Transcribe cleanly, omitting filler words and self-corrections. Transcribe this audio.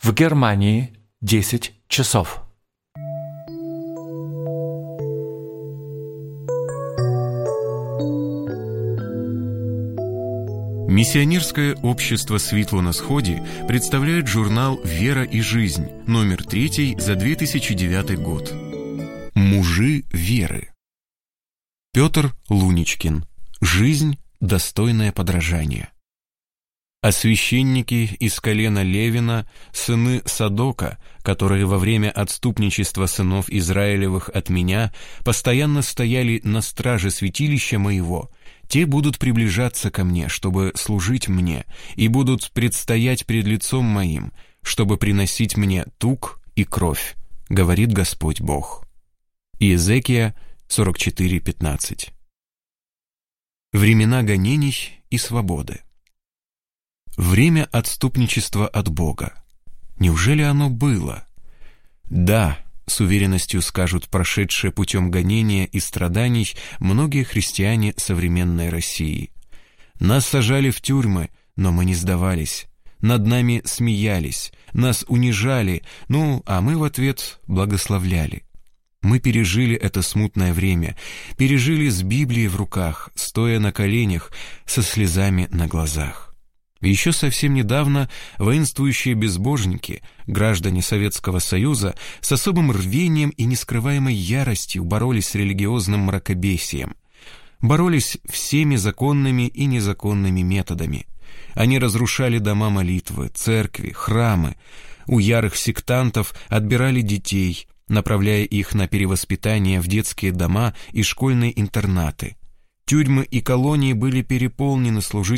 В Германии 10 часов. Миссионерское общество «Светло на сходе» представляет журнал «Вера и жизнь», номер 3 за 2009 год. Мужи веры. Петр Луничкин. Жизнь, достойное подражание. А священники из колена Левина, сыны Садока, которые во время отступничества сынов Израилевых от меня постоянно стояли на страже святилища моего, те будут приближаться ко мне, чтобы служить мне, и будут предстоять пред лицом моим, чтобы приносить мне тук и кровь, говорит Господь Бог. Иезекия 44:15. Времена гонений и свободы. Время отступничества от Бога. Неужели оно было? Да, с уверенностью скажут прошедшие путем гонения и страданий многие христиане современной России. Нас сажали в тюрьмы, но мы не сдавались. Над нами смеялись, нас унижали, а мы в ответ благословляли. Мы пережили это смутное время, пережили с Библией в руках, стоя на коленях, со слезами на глазах. Еще совсем недавно воинствующие безбожники, граждане Советского Союза, с особым рвением и нескрываемой яростью боролись с религиозным мракобесием. Боролись всеми законными и незаконными методами. Они разрушали дома молитвы, церкви, храмы. У ярых сектантов отбирали детей, направляя их на перевоспитание в детские дома и школьные интернаты. Тюрьмы и колонии были переполнены служителями